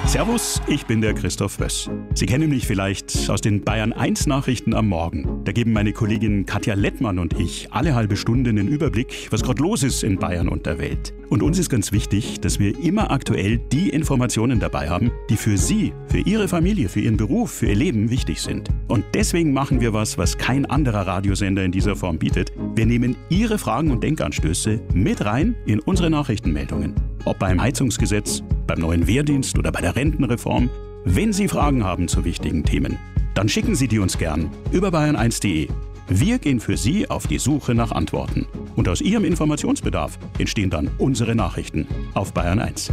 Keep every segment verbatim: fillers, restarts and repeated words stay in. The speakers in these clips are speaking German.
Servus, ich bin der Christoph Wöss. Sie kennen mich vielleicht aus den Bayern eins Nachrichten am Morgen. Da geben meine Kollegin Katja Lettmann und ich alle halbe Stunde einen Überblick, was gerade los ist in Bayern und der Welt. Und uns ist ganz wichtig, dass wir immer aktuell die Informationen dabei haben, die für Sie, für Ihre Familie, für Ihren Beruf, für Ihr Leben wichtig sind. Und deswegen machen wir was, was kein anderer Radiosender in dieser Form bietet. Wir nehmen Ihre Fragen und Denkanstöße mit rein in unsere Nachrichtenmeldungen. Ob beim Heizungsgesetz, beim neuen Wehrdienst oder bei der Rentenreform. Wenn Sie Fragen haben zu wichtigen Themen, dann schicken Sie die uns gern über bayern eins punkt de. Wir gehen für Sie auf die Suche nach Antworten. Und aus Ihrem Informationsbedarf entstehen dann unsere Nachrichten auf Bayern eins.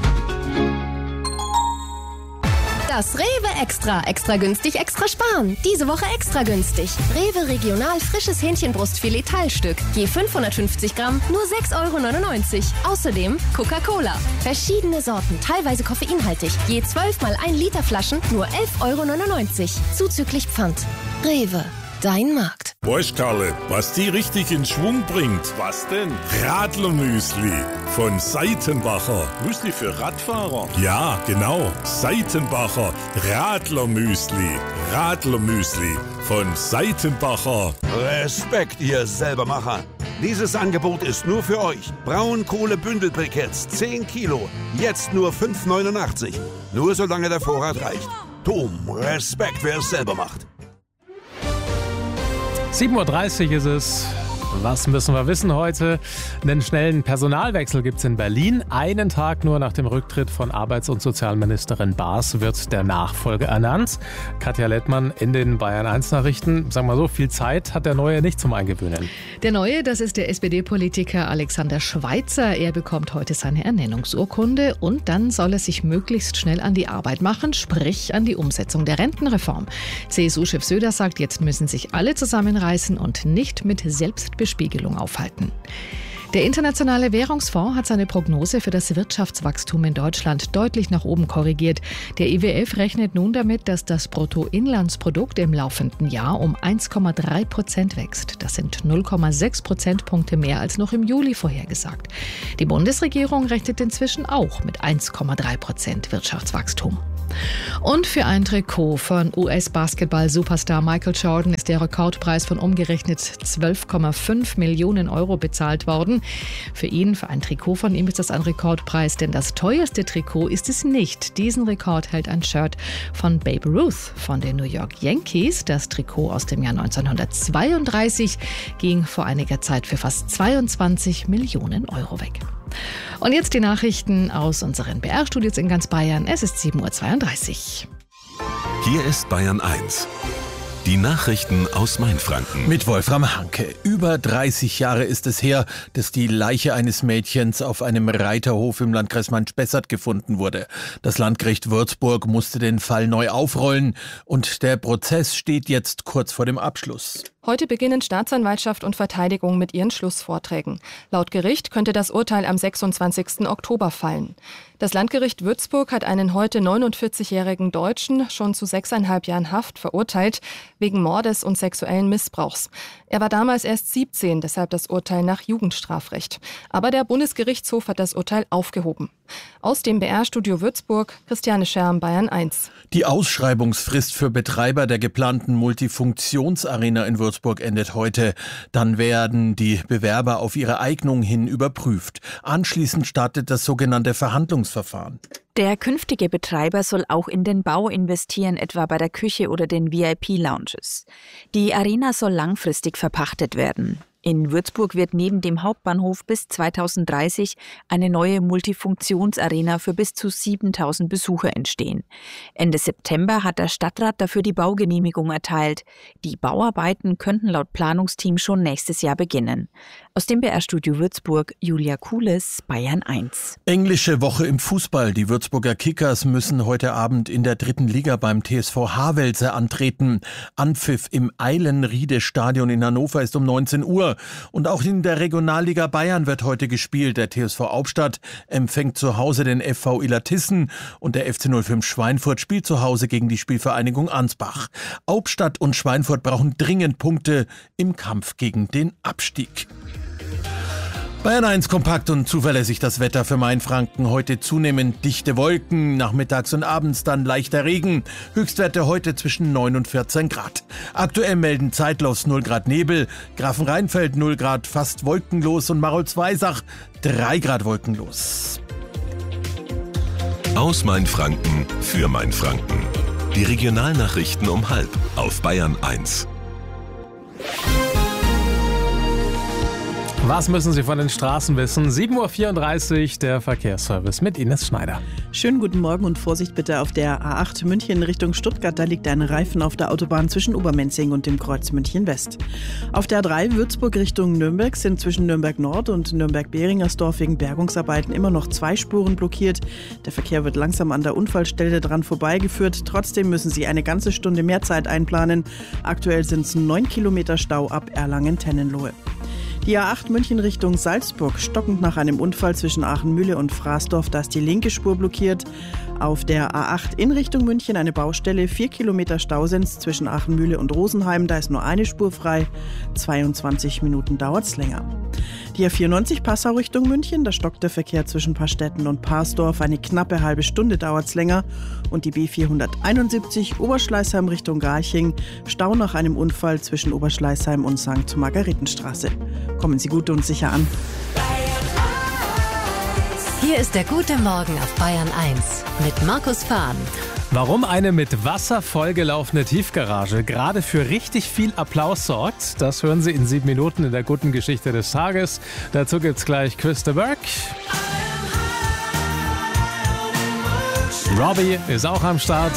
Das Rewe Extra. Extra günstig, extra sparen. Diese Woche extra günstig. Rewe Regional frisches Hähnchenbrustfilet Teilstück. Je fünfhundertfünfzig Gramm, nur sechs Euro neunundneunzig. Außerdem Coca-Cola. Verschiedene Sorten, teilweise koffeinhaltig. Je zwölf mal ein Liter Flaschen, nur elf Euro neunundneunzig. Zuzüglich Pfand. Rewe. Dein Markt. Weißt, Karle, was die richtig in Schwung bringt? Was denn? Radlermüsli von Seitenbacher. Müsli für Radfahrer? Ja, genau. Seitenbacher Radlermüsli. Radlermüsli von Seitenbacher. Respekt, ihr Selbermacher. Dieses Angebot ist nur für euch. Braunkohle-Bündelbriketts, zehn Kilo. Jetzt nur fünf neunundachtzig. Nur solange der Vorrat reicht. Tom, Respekt, wer es selber macht. sieben Uhr dreißig ist es. Was müssen wir wissen heute? Einen schnellen Personalwechsel gibt es in Berlin. Einen Tag nur nach dem Rücktritt von Arbeits- und Sozialministerin Baas wird der Nachfolger ernannt. Katja Lettmann in den Bayern eins Nachrichten. Sagen wir so, viel Zeit hat der Neue nicht zum Eingewöhnen. Der Neue, das ist der S P D-Politiker Alexander Schweitzer. Er bekommt heute seine Ernennungsurkunde und dann soll er sich möglichst schnell an die Arbeit machen, sprich an die Umsetzung der Rentenreform. C S U-Chef Söder sagt, jetzt müssen sich alle zusammenreißen und nicht mit Selbstbestimmung Bespiegelung aufhalten. Der Internationale Währungsfonds hat seine Prognose für das Wirtschaftswachstum in Deutschland deutlich nach oben korrigiert. Der I W F rechnet nun damit, dass das Bruttoinlandsprodukt im laufenden Jahr um eins Komma drei Prozent wächst. Das sind null Komma sechs Prozentpunkte mehr als noch im Juli vorhergesagt. Die Bundesregierung rechnet inzwischen auch mit eins Komma drei Prozent Wirtschaftswachstum. Und für ein Trikot von U S-Basketball-Superstar Michael Jordan ist der Rekordpreis von umgerechnet zwölf Komma fünf Millionen Euro bezahlt worden. Für ihn, für ein Trikot von ihm ist das ein Rekordpreis, denn das teuerste Trikot ist es nicht. Diesen Rekord hält ein Shirt von Babe Ruth von den New York Yankees. Das Trikot aus dem Jahr neunzehnhundertzweiunddreißig ging vor einiger Zeit für fast zweiundzwanzig Millionen Euro weg. Und jetzt die Nachrichten aus unseren B R-Studios in ganz Bayern. Es ist sieben Uhr zweiunddreißig. Hier ist Bayern eins. Die Nachrichten aus Mainfranken. Mit Wolfram Hanke. Über dreißig Jahre ist es her, dass die Leiche eines Mädchens auf einem Reiterhof im Landkreis Main-Spessart gefunden wurde. Das Landgericht Würzburg musste den Fall neu aufrollen und der Prozess steht jetzt kurz vor dem Abschluss. Heute beginnen Staatsanwaltschaft und Verteidigung mit ihren Schlussvorträgen. Laut Gericht könnte das Urteil am sechsundzwanzigsten Oktober fallen. Das Landgericht Würzburg hat einen heute neunundvierzigjährigen Deutschen schon zu sechseinhalb Jahren Haft verurteilt, wegen Mordes und sexuellen Missbrauchs. Er war damals erst siebzehn, deshalb das Urteil nach Jugendstrafrecht. Aber der Bundesgerichtshof hat das Urteil aufgehoben. Aus dem B R-Studio Würzburg, Christiane Scherm, Bayern eins. Die Ausschreibungsfrist für Betreiber der geplanten Multifunktionsarena in Würzburg endet heute. Dann werden die Bewerber auf ihre Eignung hin überprüft. Anschließend startet das sogenannte Verhandlungsverfahren. Der künftige Betreiber soll auch in den Bau investieren, etwa bei der Küche oder den V I P-Lounges. Die Arena soll langfristig verpachtet werden. In Würzburg wird neben dem Hauptbahnhof bis zweitausenddreißig eine neue Multifunktionsarena für bis zu siebentausend Besucher entstehen. Ende September hat der Stadtrat dafür die Baugenehmigung erteilt. Die Bauarbeiten könnten laut Planungsteam schon nächstes Jahr beginnen. Aus dem B R-Studio Würzburg, Julia Kules, Bayern eins. Englische Woche im Fußball. Die Würzburger Kickers müssen heute Abend in der dritten Liga beim T S V Havelse antreten. Anpfiff im Eilenriede-Stadion in Hannover ist um neunzehn Uhr. Und auch in der Regionalliga Bayern wird heute gespielt. Der T S V Hauptstadt empfängt zu Hause den F V Illertissen und der F C null fünf Schweinfurt spielt zu Hause gegen die Spielvereinigung Ansbach. Hauptstadt und Schweinfurt brauchen dringend Punkte im Kampf gegen den Abstieg. Bayern eins kompakt und zuverlässig das Wetter für Mainfranken. Heute zunehmend dichte Wolken, nachmittags und abends dann leichter Regen. Höchstwerte heute zwischen neun und vierzehn Grad. Aktuell melden zeitlos null Grad Nebel, Grafenrheinfeld null Grad fast wolkenlos und Marolz-Weisach drei Grad wolkenlos. Aus Mainfranken für Mainfranken. Die Regionalnachrichten um halb auf Bayern eins. Was müssen Sie von den Straßen wissen? sieben Uhr vierunddreißig, der Verkehrsservice mit Ines Schneider. Schönen guten Morgen und Vorsicht bitte auf der A acht München Richtung Stuttgart. Da liegt ein Reifen auf der Autobahn zwischen Obermenzing und dem Kreuz München West. Auf der A drei Würzburg Richtung Nürnberg sind zwischen Nürnberg Nord und Nürnberg-Behringersdorf wegen Bergungsarbeiten immer noch zwei Spuren blockiert. Der Verkehr wird langsam an der Unfallstelle dran vorbeigeführt. Trotzdem müssen Sie eine ganze Stunde mehr Zeit einplanen. Aktuell sind es neun Kilometer Stau ab Erlangen-Tennenlohe. Die A acht München Richtung Salzburg, stockend nach einem Unfall zwischen Aachenmühle und Fraßdorf, da ist die linke Spur blockiert. Auf der A acht in Richtung München eine Baustelle, vier Kilometer Stau sind's zwischen Aachenmühle und Rosenheim, da ist nur eine Spur frei, zweiundzwanzig Minuten dauert's länger. Die A vierundneunzig Passau Richtung München, da stockt der Verkehr zwischen Paarstetten und Parsdorf, eine knappe halbe Stunde dauert's länger. Und die B vierhunderteinundsiebzig Oberschleißheim Richtung Garching, Stau nach einem Unfall zwischen Oberschleißheim und Sankt Margaretenstraße. Kommen Sie gut und sicher an. Hier ist der gute Morgen auf Bayern eins mit Markus Fahn. Warum eine mit Wasser vollgelaufene Tiefgarage gerade für richtig viel Applaus sorgt, das hören Sie in sieben Minuten in der guten Geschichte des Tages. Dazu gibt's gleich Chris de Burgh. Robbie ist auch am Start.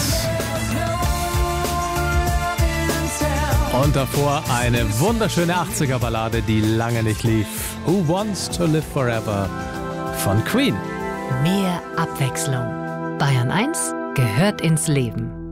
Und davor eine wunderschöne achtziger-Ballade, die lange nicht lief. Who Wants to Live Forever von Queen. Mehr Abwechslung. Bayern eins gehört ins Leben.